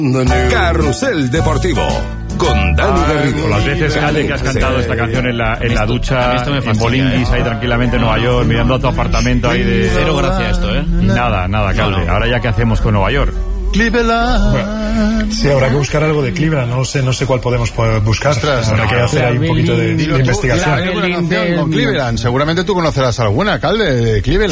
Carrusel Deportivo con Dani Garrido. Las veces, Calde, que has cantado esta canción en la ducha, en Bolinguis, ahí tranquilamente en Nueva York, mirando a tu apartamento ahí de... Cero gracia esto, ¿eh? Nada, Calde. Ahora ya, ¿qué hacemos con Nueva York? Cleveland. Bueno, sí, habrá que buscar algo de Cleveland. No sé cuál podemos buscar. Habrá que hacer ahí un poquito de investigación. Cleveland. Seguramente tú conocerás alguna, Calde, de Cleveland.